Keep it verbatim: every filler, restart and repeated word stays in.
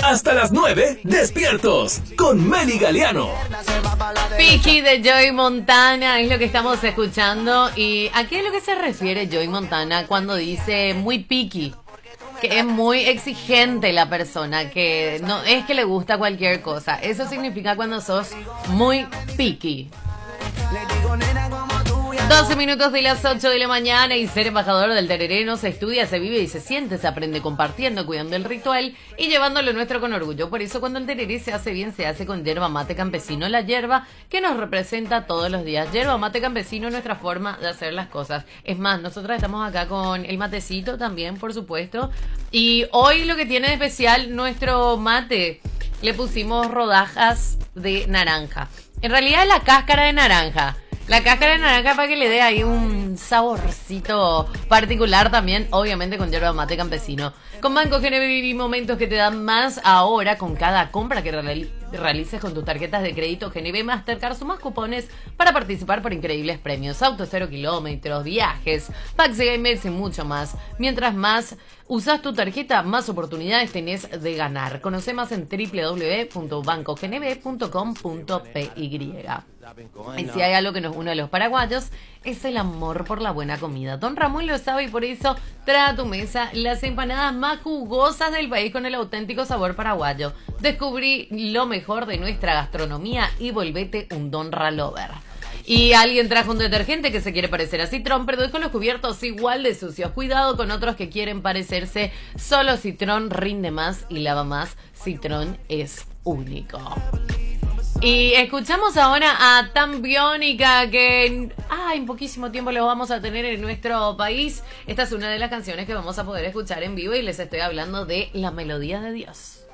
Hasta las nueve, despiertos con Meli Galeano. Piqui de Joey Montana es lo que estamos escuchando. ¿Y a qué es lo que se refiere Joey Montana cuando dice muy piqui? Que es muy exigente la persona, que no es que le gusta cualquier cosa. Eso significa cuando sos muy piqui. doce minutos de las ocho de la mañana y ser embajador del tereré no se estudia, se vive y se siente, se aprende compartiendo, cuidando el ritual y llevándolo nuestro con orgullo. Por eso cuando el tereré se hace bien, se hace con yerba mate campesino, la yerba que nos representa todos los días. Yerba mate campesino es nuestra forma de hacer las cosas. Es más, nosotros estamos acá con el matecito también, por supuesto. Y hoy lo que tiene de especial nuestro mate, le pusimos rodajas de naranja. En realidad es la cáscara de naranja. La cáscara de naranja para que le dé ahí un saborcito particular también, obviamente con yerba mate campesino. Con Banco G N B viví momentos que te dan más ahora con cada compra que reali- realices con tus tarjetas de crédito G N B Mastercard. Sumas cupones para participar por increíbles premios, autos cero kilómetros, viajes, packs de gamers y mucho más. Mientras más usas tu tarjeta, más oportunidades tenés de ganar. Conoce más en doble u doble u doble u punto banco g n b punto com punto p y. Y si hay algo que nos une a los paraguayos, es el amor por la buena comida. Don Ramón lo sabe y por eso trae a tu mesa las empanadas más jugosas del país con el auténtico sabor paraguayo. Descubrí lo mejor de nuestra gastronomía y volvete un Don Ralover. Y alguien trajo un detergente que se quiere parecer a Citrón, pero dejó los cubiertos igual de sucios. Cuidado con otros que quieren parecerse. Solo Citrón rinde más y lava más. Citrón es único. Y escuchamos ahora a Tan Biónica, que en, ah, en poquísimo tiempo lo vamos a tener en nuestro país. Esta es una de las canciones que vamos a poder escuchar en vivo y les estoy hablando de La Melodía de Dios.